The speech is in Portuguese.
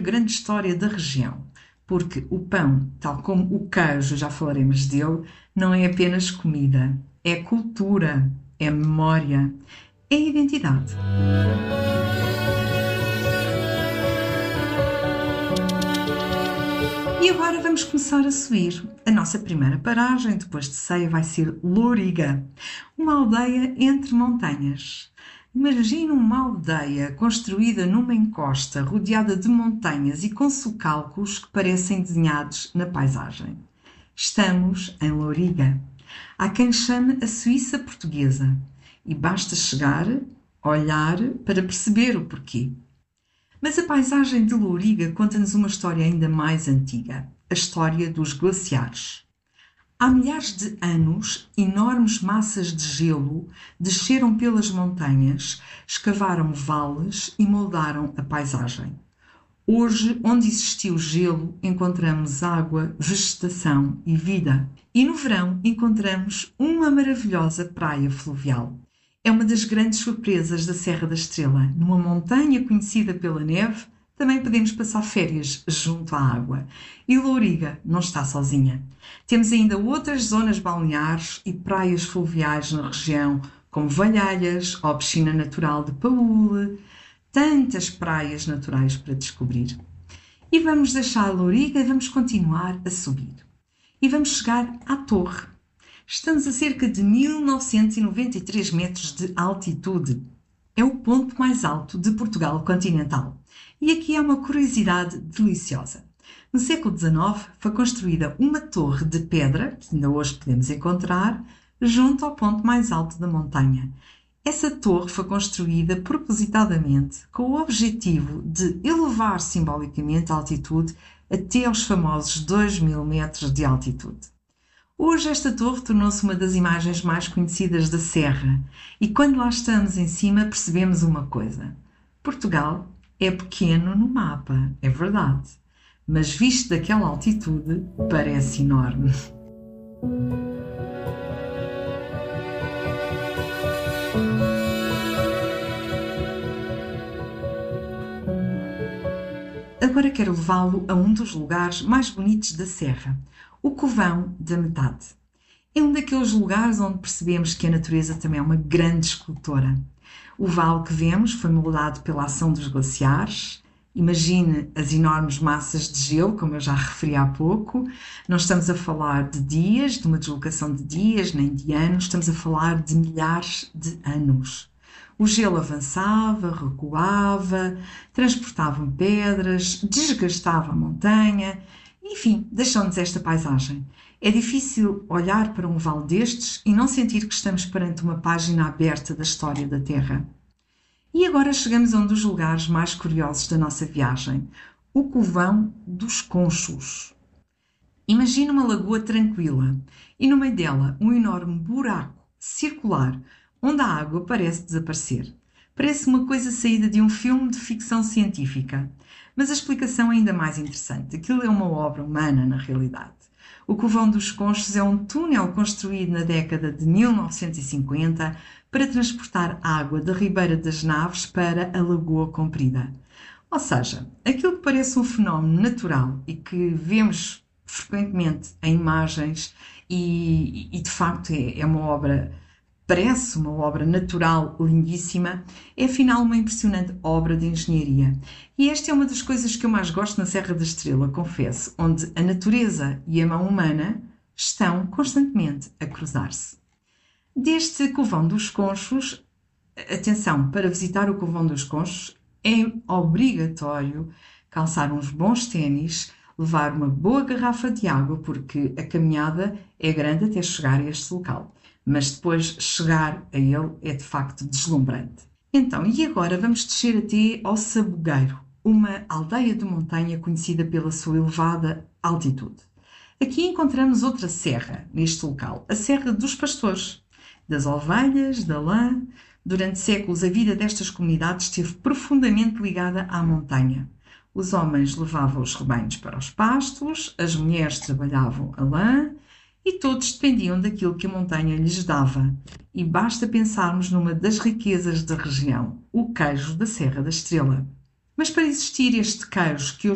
grande história da região, porque o pão, tal como o queijo, já falaremos dele, não é apenas comida, é cultura, é memória, é identidade. E agora vamos começar a subir. A nossa primeira paragem, depois de Ceia, vai ser Louriga, uma aldeia entre montanhas. Imagina uma aldeia construída numa encosta, rodeada de montanhas e com socalcos que parecem desenhados na paisagem. Estamos em Louriga. Há quem chame a Suíça portuguesa. E basta chegar, olhar, para perceber o porquê. Mas a paisagem de Louriga conta-nos uma história ainda mais antiga, a história dos glaciares. Há milhares de anos, enormes massas de gelo desceram pelas montanhas, escavaram vales e moldaram a paisagem. Hoje, onde existiu gelo, encontramos água, vegetação e vida. E no verão encontramos uma maravilhosa praia fluvial. É uma das grandes surpresas da Serra da Estrela. Numa montanha conhecida pela neve, também podemos passar férias junto à água. E Louriga não está sozinha. Temos ainda outras zonas balneares e praias fluviais na região, como Valhelhas ou a piscina natural de Paúle. Tantas praias naturais para descobrir. E vamos deixar Louriga e vamos continuar a subir. E vamos chegar à Torre. Estamos a cerca de 1993 metros de altitude. É o ponto mais alto de Portugal continental. E aqui há uma curiosidade deliciosa. No século XIX foi construída uma torre de pedra, que ainda hoje podemos encontrar, junto ao ponto mais alto da montanha. Essa torre foi construída propositadamente com o objetivo de elevar simbolicamente a altitude até aos famosos 2000 metros de altitude. Hoje esta torre tornou-se uma das imagens mais conhecidas da Serra e quando lá estamos em cima percebemos uma coisa. Portugal é pequeno no mapa, é verdade, mas visto daquela altitude parece enorme. Agora quero levá-lo a um dos lugares mais bonitos da Serra, o Covão da Metade. É um daqueles lugares onde percebemos que a natureza também é uma grande escultora. O vale que vemos foi moldado pela ação dos glaciares. Imagine as enormes massas de gelo, como eu já referi há pouco. Não estamos a falar de dias, de uma deslocação de dias, nem de anos, estamos a falar de milhares de anos. O gelo avançava, recuava, transportava pedras, desgastava a montanha, enfim, deixou-nos esta paisagem. É difícil olhar para um vale destes e não sentir que estamos perante uma página aberta da história da Terra. E agora chegamos a um dos lugares mais curiosos da nossa viagem, o Covão dos Conchos. Imagina uma lagoa tranquila e no meio dela um enorme buraco circular onde a água parece desaparecer. Parece uma coisa saída de um filme de ficção científica, mas a explicação é ainda mais interessante. Aquilo é uma obra humana na realidade. O Covão dos Conchos é um túnel construído na década de 1950 para transportar água da Ribeira das Naves para a Lagoa Comprida. Ou seja, aquilo que parece um fenómeno natural e que vemos frequentemente em imagens e de facto é uma obra, parece uma obra natural lindíssima, é afinal uma impressionante obra de engenharia. E esta é uma das coisas que eu mais gosto na Serra da Estrela, confesso, onde a natureza e a mão humana estão constantemente a cruzar-se. Deste Covão dos Conchos, atenção, para visitar o Covão dos Conchos é obrigatório calçar uns bons ténis, levar uma boa garrafa de água, porque a caminhada é grande até chegar a este local. Mas depois chegar a ele é de facto deslumbrante. Então, e agora vamos descer até ao Sabugueiro, uma aldeia de montanha conhecida pela sua elevada altitude. Aqui encontramos outra serra neste local, a Serra dos Pastores, das ovelhas, da lã. Durante séculos a vida destas comunidades esteve profundamente ligada à montanha. Os homens levavam os rebanhos para os pastos, as mulheres trabalhavam a lã, e todos dependiam daquilo que a montanha lhes dava. E basta pensarmos numa das riquezas da região, o queijo da Serra da Estrela. Mas para existir este queijo que hoje